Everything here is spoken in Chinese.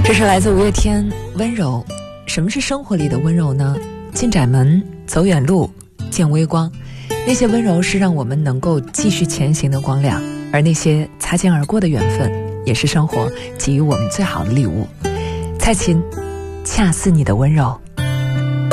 这是来自五月天温柔。什么是生活里的温柔呢？进窄门，走远路，见微光。那些温柔是让我们能够继续前行的光亮，而那些擦肩而过的缘分，也是生活给予我们最好的礼物。蔡琴，恰似你的温柔。